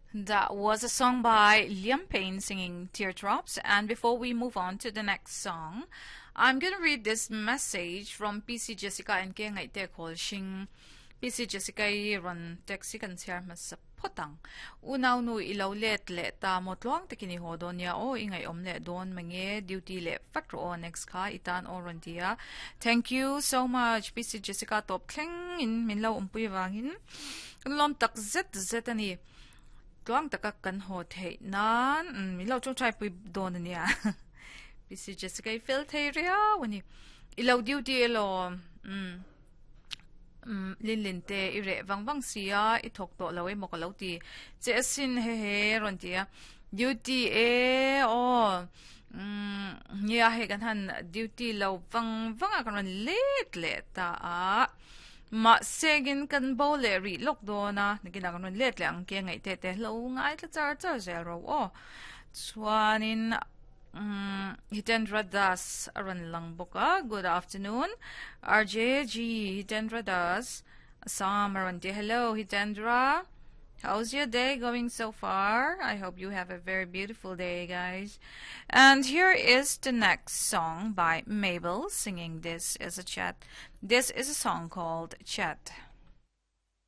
That was a song by Liam Payne singing Teardrops. And before we move on to the next song, I'm going to read this message from PC Jessica and Kay Ngay Te Call Shing. PC Jessica run texican mas potang. Unaw no ilaw let ta motluang tekini hodon ya o ingay omle don mange duty le fatro next ka itan o rondia. Thank you so much PC Jessica top kling in minlaw umpuy wangin. Lom tak zet ani. Tuang takakan hot hey nan ilaw chong try puy don niya. PC Jessica feel area when you ilaw duty elo lilinte ire wang sia itok to lawe mokalauti che asin he rontia duty e o nia he kan han duty law wang akan let ta a ma segin kan bole ri lok do na naginagan let le ang kaya ngai te lo ngai tla char zero o swanin Hitendra Das aran lang boka. Good afternoon. RJG Hitendra Das Assam aran de. Hello Hitendra. How's your day going so far? I hope you have a very beautiful day, guys. And here is the next song by Mabel singing This Is a Chat. This is a song called Chat.